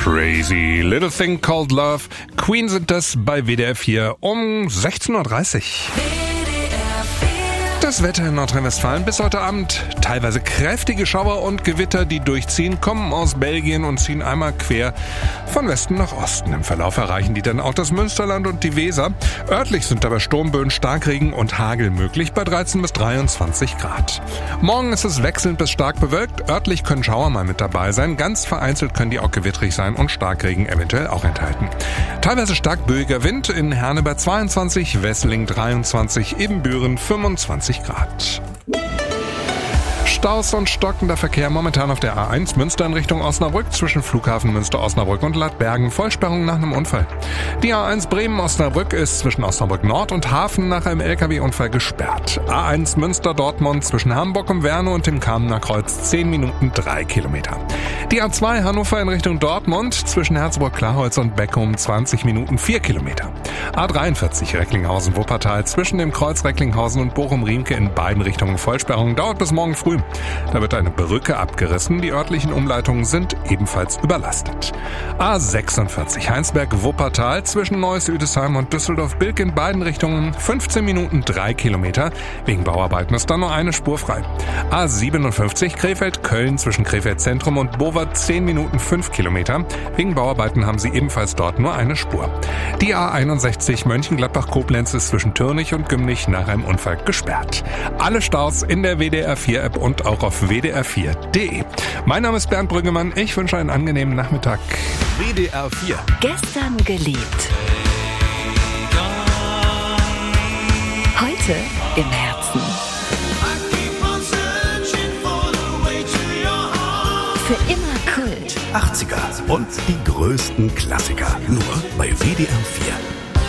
Crazy Little Thing Called Love. Queen sind das bei WDR 4 um 16.30 Uhr. Das Wetter in Nordrhein-Westfalen bis heute Abend. Teilweise kräftige Schauer und Gewitter, die durchziehen, kommen aus Belgien und ziehen einmal quer von Westen nach Osten. Im Verlauf erreichen die dann auch das Münsterland und die Weser. Örtlich sind dabei Sturmböen, Starkregen und Hagel möglich bei 13 bis 23 Grad. Morgen ist es wechselnd bis stark bewölkt. Örtlich können Schauer mal mit dabei sein. Ganz vereinzelt können die auch gewittrig sein und Starkregen eventuell auch enthalten. Teilweise stark böiger Wind, in Herne bei 22, Wesseling 23, Ebenbüren 25 Grad. Staus und stockender Verkehr momentan auf der A1 Münster in Richtung Osnabrück zwischen Flughafen Münster-Osnabrück und Ladbergen. Vollsperrung nach einem Unfall. Die A1 Bremen-Osnabrück ist zwischen Osnabrück Nord und Hafen nach einem LKW-Unfall gesperrt. A1 Münster-Dortmund zwischen Hamburg und Werne und dem Kamener Kreuz 10 Minuten 3 Kilometer. Die A2 Hannover in Richtung Dortmund zwischen Herzburg-Klarholz und Beckum 20 Minuten 4 Kilometer. A43 Recklinghausen-Wuppertal zwischen dem Kreuz Recklinghausen und Bochum-Riemke in beiden Richtungen Vollsperrung. Dauert bis morgen früh. Da wird eine Brücke abgerissen. Die örtlichen Umleitungen sind ebenfalls überlastet. A46 Heinsberg-Wuppertal zwischen Neuss-Üdesheim und Düsseldorf-Bilk in beiden Richtungen 15 Minuten 3 Kilometer. Wegen Bauarbeiten ist dann nur eine Spur frei. A57 Krefeld-Köln zwischen Krefeld-Zentrum und Bovert 10 Minuten 5 Kilometer. Wegen Bauarbeiten haben sie ebenfalls dort nur eine Spur. Die A61 Mönchengladbach-Koblenz ist zwischen Türnich und Gümnich nach einem Unfall gesperrt. Alle Staus in der WDR 4 App und auch auf wdr4.de. Mein Name ist Bernd Brüggemann. Ich wünsche einen angenehmen Nachmittag. WDR 4. Gestern geliebt. Heute im Herzen. Für immer Kult. 80er und die größten Klassiker. Nur bei WDR 4.